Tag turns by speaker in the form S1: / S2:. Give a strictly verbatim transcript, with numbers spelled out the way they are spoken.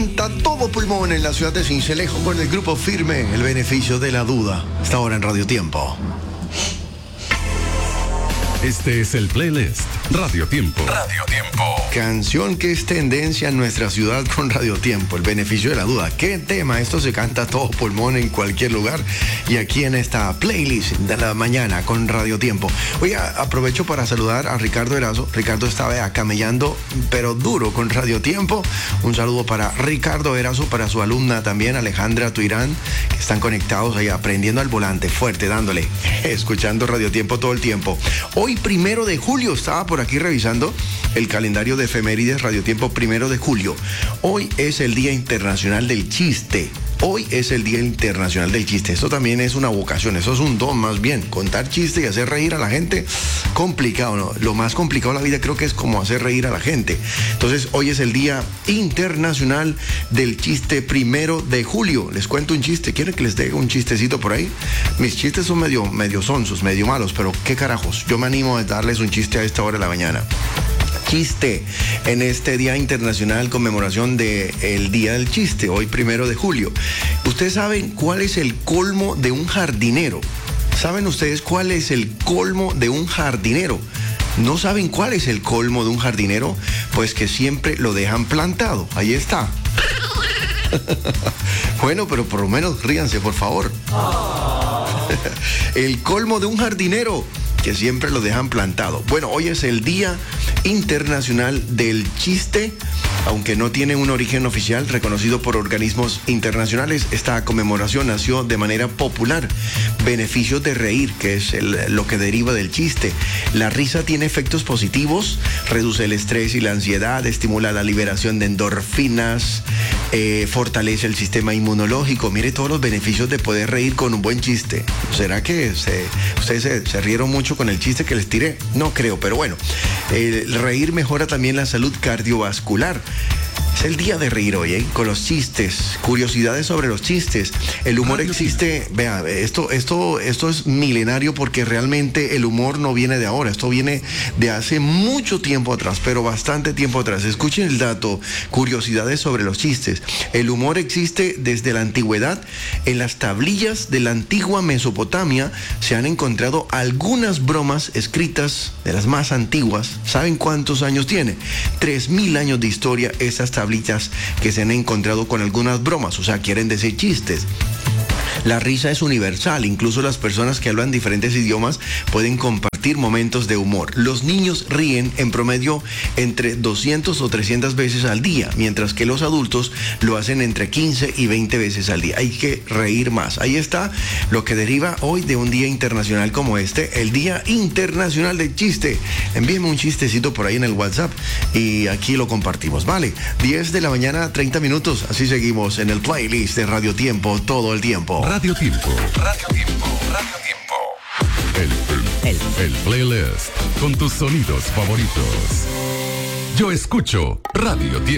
S1: canta todo pulmón en la ciudad de Sincelejo con el grupo Firme, El Beneficio de la Duda. Está ahora en Radio Tiempo.
S2: Este es el playlist Radio Tiempo. Radio Tiempo.
S1: Canción que es tendencia en nuestra ciudad con Radio Tiempo, El Beneficio de la Duda. ¿Qué tema? Esto se canta a todo pulmón en cualquier lugar y aquí en esta playlist de la mañana con Radio Tiempo. Oiga, aprovecho para saludar a Ricardo Erazo. Ricardo estaba camellando, pero duro con Radio Tiempo. Un saludo para Ricardo Erazo, para su alumna también, Alejandra Tuirán, que están conectados ahí aprendiendo al volante, fuerte, dándole, escuchando Radio Tiempo todo el tiempo. Hoy primero de julio, estaba por aquí revisando el calendario de efemérides Radio Tiempo, primero de julio. Hoy es el Día Internacional del Chiste. Hoy es el Día Internacional del Chiste. Esto también es una vocación, eso es un don más bien. Contar chiste y hacer reír a la gente, complicado, ¿no? Lo más complicado de la vida creo que es como hacer reír a la gente. Entonces, hoy es el Día Internacional del Chiste, primero de julio. Les cuento un chiste. ¿Quieren que les dé un chistecito por ahí? Mis chistes son medio, medio sonsos, medio malos, pero qué carajos. Yo me animo a darles un chiste a esta hora de la mañana. Chiste en este Día Internacional, conmemoración del Día del Chiste, hoy primero de julio. ¿Ustedes saben cuál es el colmo de un jardinero? ¿Saben ustedes cuál es el colmo de un jardinero? ¿No saben cuál es el colmo de un jardinero? Pues que siempre lo dejan plantado. Ahí está. Bueno, pero por lo menos ríanse, por favor. El colmo de un jardinero, que siempre lo dejan plantado. Bueno, hoy es el Día Internacional del Chiste, aunque no tiene un origen oficial reconocido por organismos internacionales. Esta conmemoración nació de manera popular. Beneficios de reír, que es el, lo que deriva del chiste. La risa tiene efectos positivos, reduce el estrés y la ansiedad, estimula la liberación de endorfinas, eh, fortalece el sistema inmunológico. Mire todos los beneficios de poder reír con un buen chiste. ¿Será que se, ustedes se, se rieron mucho con el chiste que les tiré? No creo, pero bueno. El reír mejora también la salud cardiovascular. Es el día de reír hoy, ¿eh? Con los chistes, curiosidades sobre los chistes. El humor existe, vea, esto, esto, esto es milenario porque realmente el humor no viene de ahora, esto viene de hace mucho tiempo atrás, pero bastante tiempo atrás. Escuchen el dato, curiosidades sobre los chistes. El humor existe desde la antigüedad. En las tablillas de la antigua Mesopotamia se han encontrado algunas bromas escritas de las más antiguas. ¿Saben cuántos años tiene? Tres mil años de historia estas tablillas que se han encontrado con algunas bromas, o sea, quieren decir chistes. La risa es universal, incluso las personas que hablan diferentes idiomas pueden compartir momentos de humor. Los niños ríen en promedio entre doscientas o trescientas veces al día, mientras que los adultos lo hacen entre quince y veinte veces al día. Hay que reír más. Ahí está lo que deriva hoy de un día internacional como este, el Día Internacional del Chiste. Envíenme un chistecito por ahí en el WhatsApp y aquí lo compartimos, ¿vale? diez de la mañana, treinta minutos. Así seguimos en el playlist de Radio Tiempo todo el tiempo.
S2: Radio Tiempo. Radio Tiempo. Radio Tiempo. El, el, el, el playlist con tus sonidos favoritos. Yo escucho Radio Tiempo.